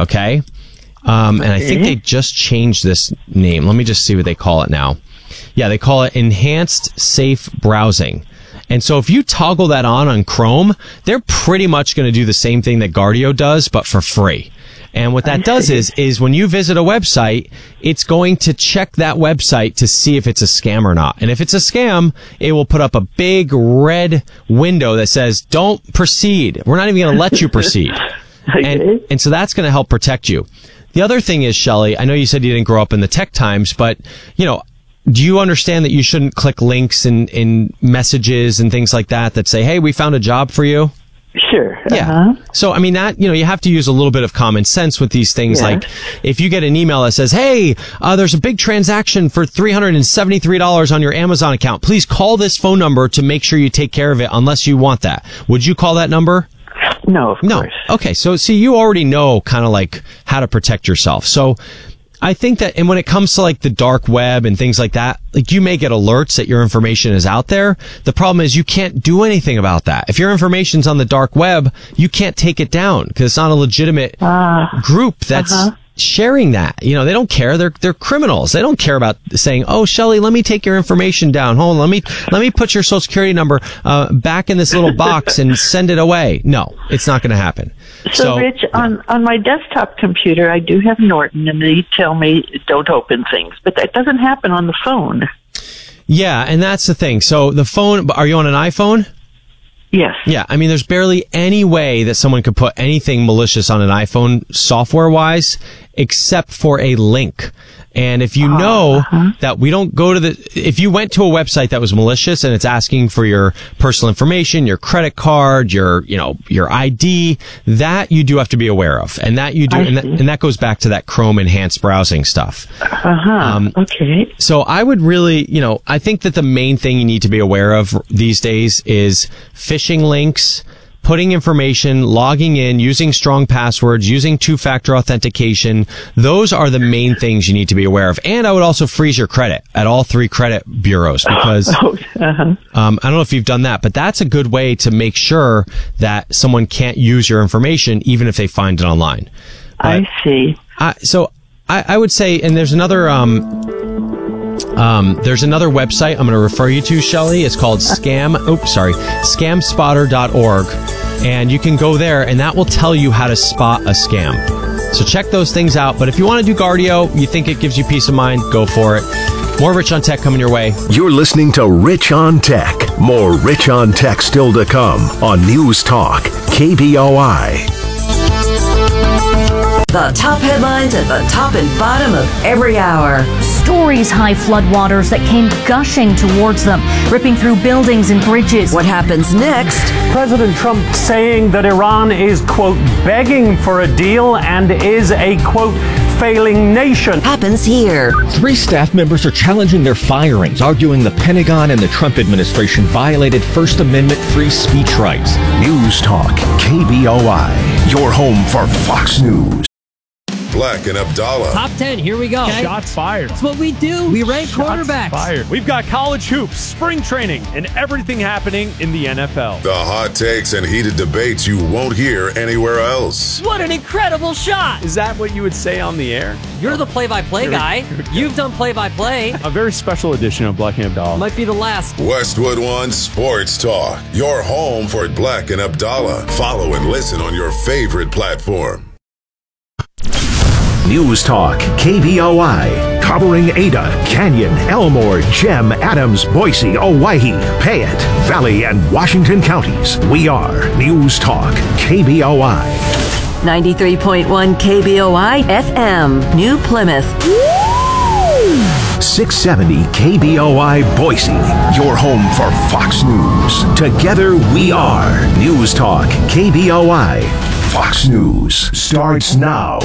Okay. And I think they just changed this name. Let me just see what they call it now. Yeah, they call it Enhanced Safe Browsing. And so if you toggle that on Chrome, they're pretty much going to do the same thing that Guardio does, but for free. And what that does is when you visit a website, it's going to check that website to see if it's a scam or not. And if it's a scam, it will put up a big red window that says, don't proceed. We're not even going to let you proceed. And so that's going to help protect you. The other thing is, Shelley, I know you said you didn't grow up in the tech times, but, do you understand that you shouldn't click links in messages and things like that say, hey, we found a job for you? Sure. Yeah. So, I mean, that, you have to use a little bit of common sense with these things. Like, if you get an email that says, hey, there's a big transaction for $373 on your Amazon account. Please call this phone number to make sure you take care of it unless you want that. Would you call that number? No, of course. Okay. So, see, you already know kind of like how to protect yourself. So, I think that, and when it comes to like the dark web and things like that, like you may get alerts that your information is out there. The problem is you can't do anything about that. If your information's on the dark web, you can't take it down because it's not a legitimate group that's sharing that. They don't care. They're criminals. They don't care about saying, oh, Shelley, let me take your information down. Hold on. Let me put your social security number back in this little box and send it away. No, it's not going to happen. So, Rich, on my desktop computer, I do have Norton, and they tell me don't open things, but that doesn't happen on the phone. Yeah, and that's the thing. So the phone, are you on an iPhone? Yes. Yeah, I mean, there's barely any way that someone could put anything malicious on an iPhone software-wise except for a link. And if you know that we don't go to if you went to a website that was malicious and it's asking for your personal information, your credit card, your ID, that you do have to be aware of. And that you do, and that goes back to that Chrome enhanced browsing stuff. Okay. So I would really, I think that the main thing you need to be aware of these days is phishing links, putting information, logging in, using strong passwords, using two-factor authentication. Those are the main things you need to be aware of. And I would also freeze your credit at all 3 credit bureaus because I don't know if you've done that, but that's a good way to make sure that someone can't use your information even if they find it online. But, I see. So I would say, and there's another website I'm going to refer you to, Shelley. It's called scamspotter.org. And you can go there, and that will tell you how to spot a scam. So check those things out. But if you want to do Guardio, you think it gives you peace of mind, go for it. More Rich on Tech coming your way. You're listening to Rich on Tech. More Rich on Tech still to come on News Talk, KBOI. The top headlines at the top and bottom of every hour. Stories high floodwaters that came gushing towards them, ripping through buildings and bridges. What happens next? President Trump saying that Iran is, quote, begging for a deal and is a, quote, failing nation. Happens here. 3 staff members are challenging their firings, arguing the Pentagon and the Trump administration violated First Amendment free speech rights. News Talk, KBOI, your home for Fox News. Black and Abdallah. Top 10, here we go. Okay. Shots fired. That's what we do. We rank quarterbacks. Fired. We've got college hoops, spring training, and everything happening in the NFL. The hot takes and heated debates you won't hear anywhere else. What an incredible shot. Is that what you would say on the air? You're the play-by-play guy. You've done play-by-play. A very special edition of Black and Abdallah. Might be the last. Westwood One Sports Talk. Your home for Black and Abdallah. Follow and listen on your favorite platform. News Talk, KBOI, covering Ada, Canyon, Elmore, Gem, Adams, Boise, Owyhee, Payette, Valley, and Washington counties. We are News Talk, KBOI. 93.1 KBOI FM, New Plymouth. 670 KBOI Boise, your home for Fox News. Together we are News Talk, KBOI. Fox News starts now.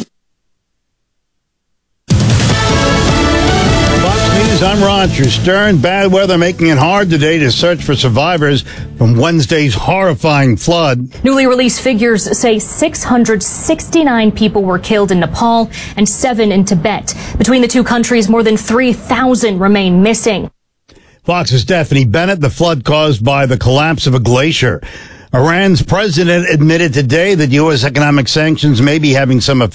I'm Roger Stern. Bad weather making it hard today to search for survivors from Wednesday's horrifying flood. Newly released figures say 669 people were killed in Nepal and 7 in Tibet. Between the two countries, more than 3,000 remain missing. Fox's Stephanie Bennett. The flood caused by the collapse of a glacier. Iran's president admitted today that U.S. economic sanctions may be having some effect